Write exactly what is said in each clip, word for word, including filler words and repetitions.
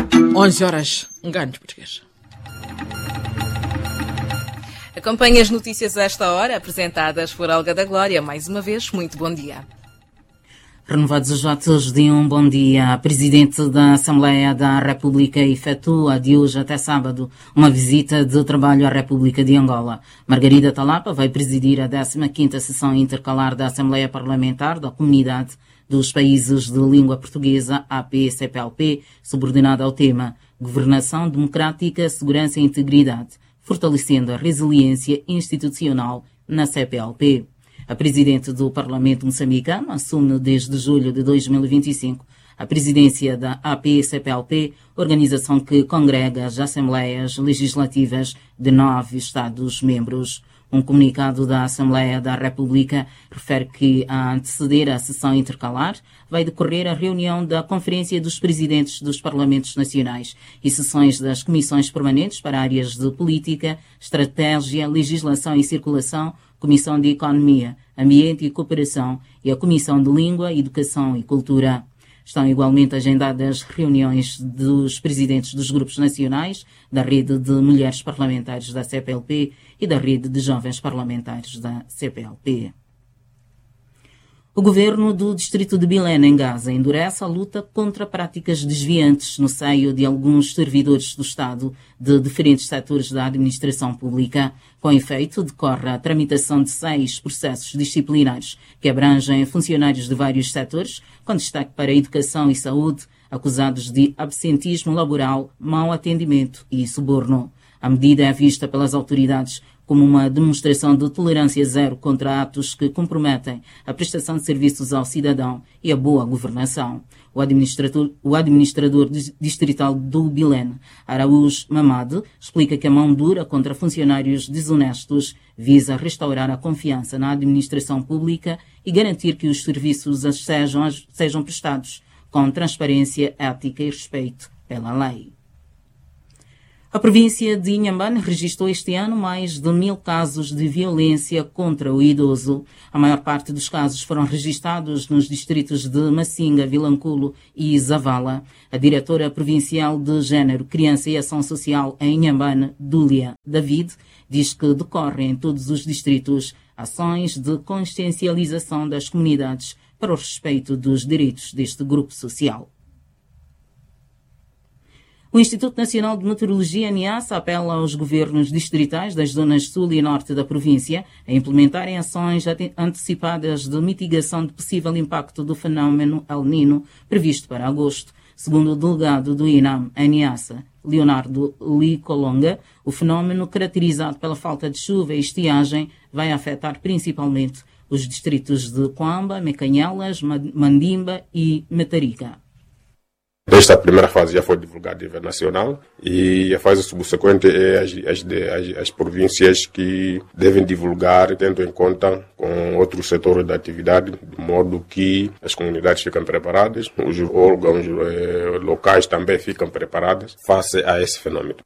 onze horas, um ganho português. Acompanhe as notícias a esta hora, apresentadas por Olga da Glória. Mais uma vez, muito bom dia. Renovados os votos de um bom dia. A Presidente da Assembleia da República efetua de hoje até sábado uma visita de trabalho à República de Angola. Margarida Talapa vai presidir a décima quinta sessão intercalar da Assembleia Parlamentar da Comunidade dos Países de Língua Portuguesa, A P C P L P, subordinada ao tema Governação Democrática, Segurança e Integridade, fortalecendo a resiliência institucional na C P L P. A Presidente do Parlamento moçambicano assume desde julho de dois mil e vinte e cinco a presidência da A P C P L P, organização que congrega as Assembleias Legislativas de nove Estados-membros. Um comunicado da Assembleia da República refere que, a anteceder a sessão intercalar, vai decorrer a reunião da Conferência dos Presidentes dos Parlamentos Nacionais e sessões das Comissões Permanentes para áreas de Política, Estratégia, Legislação e Circulação, Comissão de Economia, Ambiente e Cooperação e a Comissão de Língua, Educação e Cultura. Estão igualmente agendadas reuniões dos presidentes dos grupos nacionais, da Rede de Mulheres Parlamentares da C P L P e da Rede de Jovens Parlamentares da C P L P. O governo do distrito de Bilena, em Gaza, endurece a luta contra práticas desviantes no seio de alguns servidores do Estado de diferentes setores da administração pública. Com efeito, decorre a tramitação de seis processos disciplinares que abrangem funcionários de vários setores, com destaque para a educação e saúde, acusados de absentismo laboral, mau atendimento e suborno. A medida é vista pelas autoridades como uma demonstração de tolerância zero contra atos que comprometem a prestação de serviços ao cidadão e a boa governação. O administrador, o administrador distrital do Bilene, Araújo Mamade, explica que a mão dura contra funcionários desonestos visa restaurar a confiança na administração pública e garantir que os serviços sejam, sejam prestados com transparência, ética e respeito pela lei. A província de Inhambane registrou este ano mais de mil casos de violência contra o idoso. A maior parte dos casos foram registrados nos distritos de Massinga, Vilanculo e Zavala. A diretora provincial de Gênero, Criança e Ação Social em Inhambane, Dúlia David, diz que decorrem em todos os distritos ações de consciencialização das comunidades para o respeito dos direitos deste grupo social. O Instituto Nacional de Meteorologia, NIASA, apela aos governos distritais das zonas sul e norte da província a implementarem ações antecipadas de mitigação de possível impacto do fenómeno El Niño previsto para agosto. Segundo o delegado do INAM, NIASA, Leonardo Licolonga, o fenómeno caracterizado pela falta de chuva e estiagem vai afetar principalmente os distritos de Coamba, Mecanhelas, Mandimba e Metarica. Esta primeira fase já foi divulgada a nível nacional e a fase subsequente é as, as, as, as províncias que devem divulgar, tendo em conta com outros setores da atividade, de modo que as comunidades ficam preparadas, os órgãos eh, locais também ficam preparados face a esse fenômeno.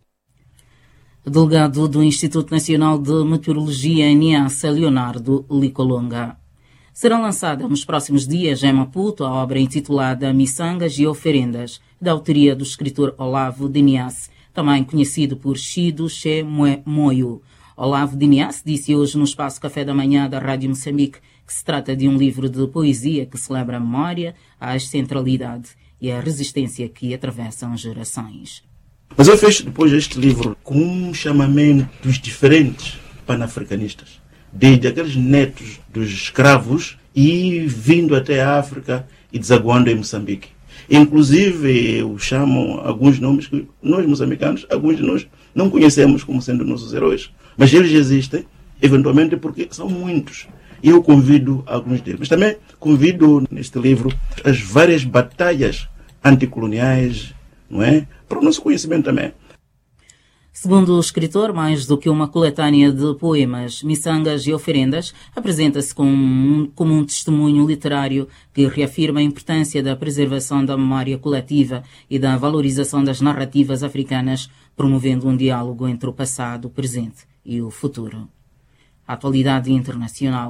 O delegado do Instituto Nacional de Meteorologia, NIASA, Leonardo Licolonga. Será lançada nos próximos dias em Maputo a obra intitulada Missangas e Oferendas, da autoria do escritor Olavo Dinias, também conhecido por Chido Che Moio. Olavo Dinias disse hoje no Espaço Café da Manhã da Rádio Moçambique que se trata de um livro de poesia que celebra a memória, a ancestralidade e a resistência que atravessam gerações. Mas eu fecho depois este livro com chamamentos diferentes panafricanistas. Desde aqueles netos dos escravos e vindo até a África e desaguando em Moçambique. Inclusive, eu chamo alguns nomes que nós moçambicanos, alguns de nós não conhecemos como sendo nossos heróis. Mas eles existem, eventualmente, porque são muitos. E eu convido alguns deles. Mas também convido neste livro as várias batalhas anticoloniais, não é? Para o nosso conhecimento também. Segundo o escritor, mais do que uma coletânea de poemas, Missangas e Oferendas apresenta-se como um, como um testemunho literário que reafirma a importância da preservação da memória coletiva e da valorização das narrativas africanas, promovendo um diálogo entre o passado, o presente e o futuro. A atualidade internacional.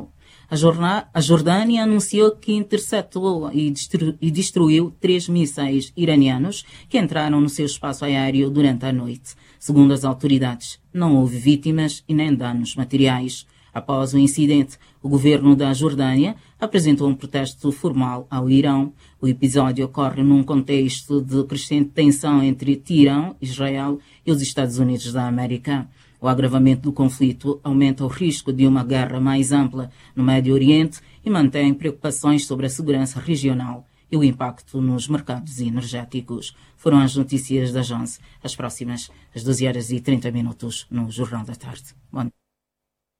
A, jorna, a Jordânia anunciou que interceptou e, destru, e destruiu três mísseis iranianos que entraram no seu espaço aéreo durante a noite. Segundo as autoridades, não houve vítimas e nem danos materiais. Após o incidente, o governo da Jordânia apresentou um protesto formal ao Irão. O episódio ocorre num contexto de crescente tensão entre Teherão, Israel e os Estados Unidos da América. O agravamento do conflito aumenta o risco de uma guerra mais ampla no Médio Oriente e mantém preocupações sobre a segurança regional e o impacto nos mercados energéticos. Foram as notícias da Agence. As próximas, às doze horas e trinta minutos, no Jornal da Tarde. Bom.